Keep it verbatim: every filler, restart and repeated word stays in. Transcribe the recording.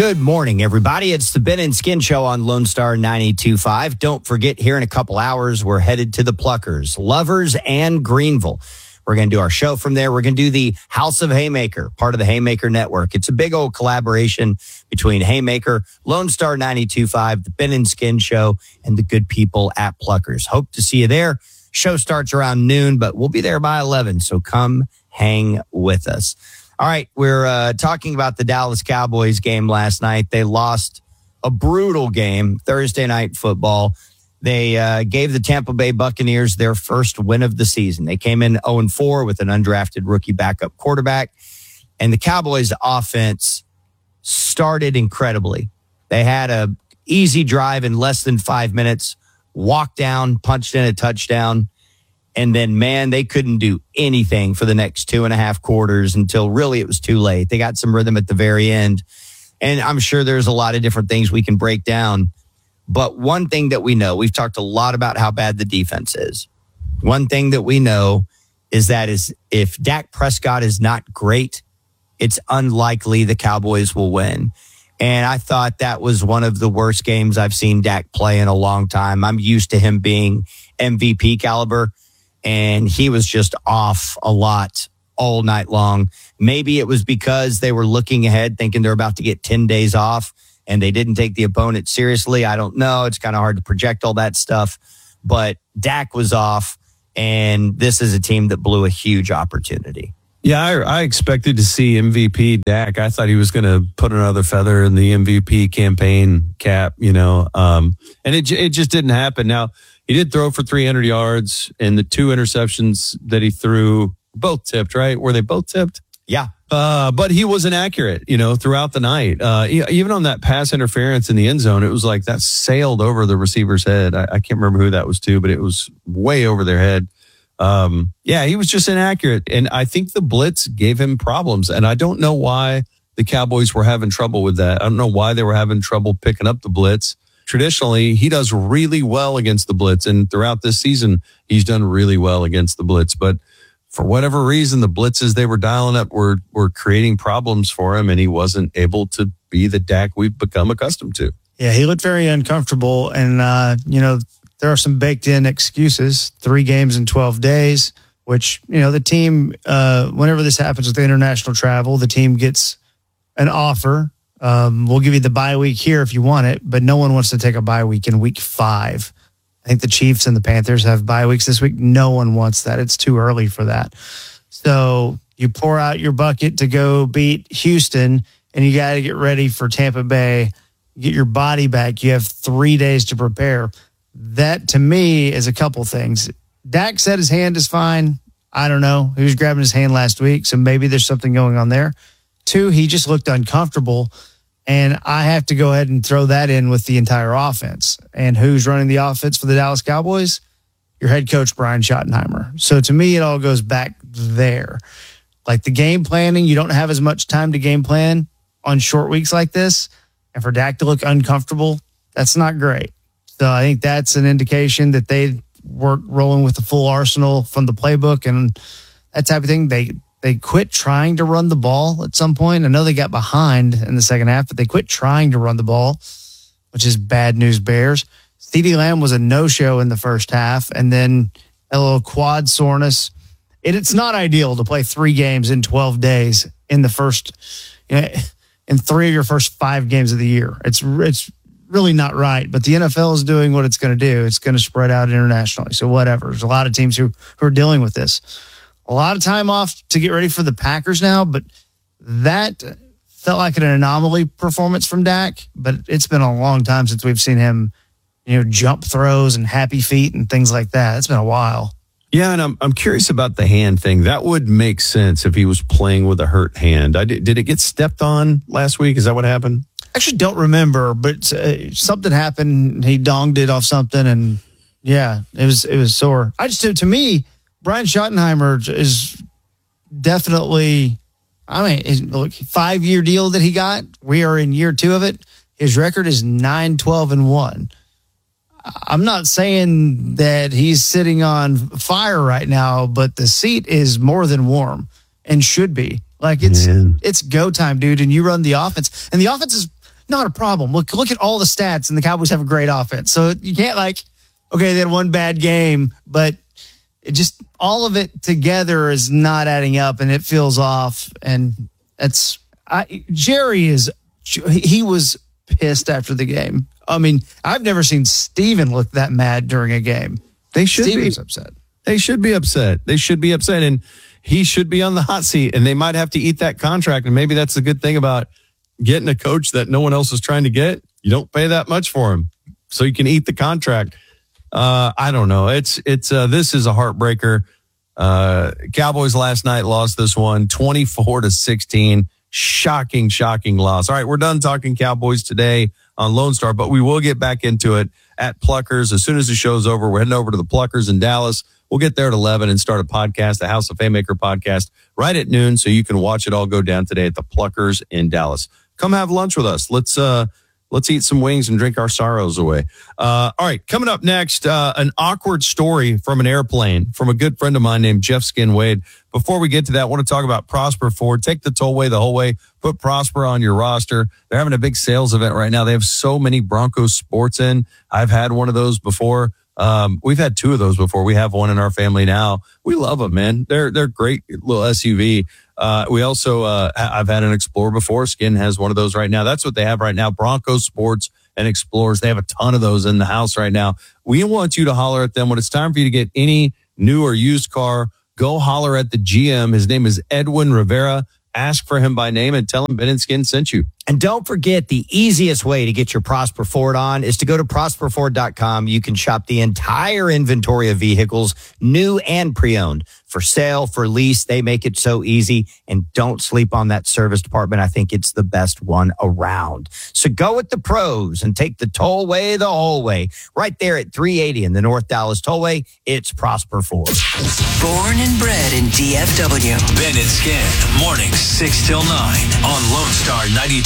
Good morning, everybody. It's the Ben and Skin Show on Lone Star ninety-two point five. Don't forget, here in a couple hours, we're headed to the Pluckers, Lovers, and Greenville. We're going to do our show from there. We're going to do the House of Haymaker, part of the Haymaker Network. It's a big old collaboration between Haymaker, Lone Star ninety-two point five, the Ben and Skin Show, and the good people at Pluckers. Hope to see you there. Show starts around noon, but we'll be there by eleven, so come hang with us. All right, we're uh, talking about the Dallas Cowboys game last night. They lost a brutal game, Thursday night football. They uh, gave the Tampa Bay Buccaneers their first win of the season. They came in oh and four with an undrafted rookie backup quarterback. And the Cowboys offense started incredibly. They had a easy drive in less than five minutes, walked down, punched in a touchdown. And then, man, they couldn't do anything for the next two and a half quarters until really it was too late. They got some rhythm at the very end. And I'm sure there's a lot of different things we can break down. But one thing that we know, we've talked a lot about how bad the defense is. One thing that we know is that is if Dak Prescott is not great, it's unlikely the Cowboys will win. And I thought that was one of the worst games I've seen Dak play in a long time. I'm used to him being M V P caliber. And he was just off a lot all night long. Maybe it was because they were looking ahead, thinking they're about to get ten days off, and they didn't take the opponent seriously. I don't know. It's kind of hard to project all that stuff. But Dak was off, and this is a team that blew a huge opportunity. Yeah, I, I expected to see M V P Dak. I thought he was going to put another feather in the M V P campaign cap, you know, um, and it it just didn't happen. Now, he did throw for three hundred yards, and the two interceptions that he threw, both tipped, right? Were they both tipped? Yeah. Uh, but he was inaccurate, you know, throughout the night. Uh, even on that pass interference in the end zone, it was like that sailed over the receiver's head. I, I can't remember who that was to, but it was way over their head. Um, yeah, he was just inaccurate. And I think the blitz gave him problems. And I don't know why the Cowboys were having trouble with that. I don't know why they were having trouble picking up the blitz. Traditionally, he does really well against the blitz. And throughout this season, he's done really well against the blitz. But for whatever reason, the blitzes they were dialing up were, were creating problems for him. And he wasn't able to be the Dak we've become accustomed to. Yeah, he looked very uncomfortable. And, uh, you know, there are some baked in excuses. Three games in twelve days, which, you know, the team, uh, whenever this happens with the international travel, the team gets an offer. Um, we'll give you the bye week here if you want it, but no one wants to take a bye week in week five. I think the Chiefs and the Panthers have bye weeks this week. No one wants that. It's too early for that. So you pour out your bucket to go beat Houston, and you got to get ready for Tampa Bay, get your body back. You have three days to prepare. That, to me, is a couple things. Dak said his hand is fine. I don't know. He was grabbing his hand last week, so maybe there's something going on there. Two, he just looked uncomfortable. And I have to go ahead and throw that in with the entire offense. And who's running the offense for the Dallas Cowboys? Your head coach, Brian Schottenheimer. So to me, it all goes back there. Like the game planning, you don't have as much time to game plan on short weeks like this. And for Dak to look uncomfortable, that's not great. So I think that's an indication that they weren't rolling with the full arsenal from the playbook and that type of thing. They They quit trying to run the ball at some point. I know they got behind in the second half, but they quit trying to run the ball, which is bad news Bears. CeeDee Lamb was a no-show in the first half, and then a little quad soreness. It, it's not ideal to play three games in twelve days in the first, you know, in three of your first five games of the year. It's it's really not right, but the N F L is doing what it's going to do. It's going to spread out internationally, so whatever. There's a lot of teams who, who are dealing with this. A lot of time off to get ready for the Packers now, but that felt like an anomaly performance from Dak. But it's been a long time since we've seen him, you know, jump throws and happy feet and things like that. It's been a while. Yeah, and I'm I'm curious about the hand thing. That would make sense if he was playing with a hurt hand. I did, did it get stepped on last week? Is that what happened? I actually don't remember, but uh, something happened. He donged it off something, and yeah, it was it was sore. I just to me. Brian Schottenheimer is definitely, I mean, look, five-year deal that he got. We are in year two of it. His record is nine, twelve, and one. I'm not saying that he's sitting on fire right now, but the seat is more than warm and should be. Like, it's Man. it's go time, dude, and you run the offense. And the offense is, not a problem. Look, look at all the stats, and the Cowboys have a great offense. So you can't like, okay, they had one bad game, but it just all of it together is not adding up, and it feels off. And it's I, Jerry is he was pissed after the game. I mean, I've never seen Steven look that mad during a game. They should Steven's be upset. They should be upset. They should be upset, and he should be on the hot seat. And they might have to eat that contract. And maybe that's the good thing about getting a coach that no one else is trying to get. You don't pay that much for him, so you can eat the contract. Uh, I don't know. It's it's uh, this is a heartbreaker. Uh, Cowboys last night lost this one twenty-four to sixteen. Shocking, shocking loss. All right, we're done talking Cowboys today on Lone Star, but we will get back into it at Pluckers. As soon as the show's over, we're heading over to the Pluckers in Dallas. We'll get there at eleven and start a podcast, the House of Haymaker podcast, right at noon, so you can watch it all go down today at the Pluckers in Dallas. Come have lunch with us. Let's uh, let's eat some wings and drink our sorrows away. Uh, all right, coming up next, uh, an awkward story from an airplane from a good friend of mine named Jeff Skin Wade. Before we get to that, I want to talk about Prosper Ford. Take the tollway the whole way. Put Prosper on your roster. They're having a big sales event right now. They have so many Broncos sports in. I've had one of those before. Um, we've had two of those before. We have one in our family now. We love them, man. They're they're great little S U V. Uh, we also uh, I've had an Explorer before. Skin has one of those right now. That's what they have right now. Broncos sports and Explorers. They have a ton of those in the house right now. We want you to holler at them when it's time for you to get any new or used car. Go holler at the G M. His name is Edwin Rivera. Ask for him by name and tell him Ben and Skin sent you. And don't forget, the easiest way to get your Prosper Ford on is to go to prosper ford dot com. You can shop the entire inventory of vehicles, new and pre-owned, for sale, for lease. They make it so easy. And don't sleep on that service department. I think it's the best one around. So go with the pros and take the tollway the whole way. Right there at three eighty in the North Dallas Tollway, it's Prosper Ford. Born and bred in D F W. Ben and Skin, mornings six till nine on Lone Star ninety-two.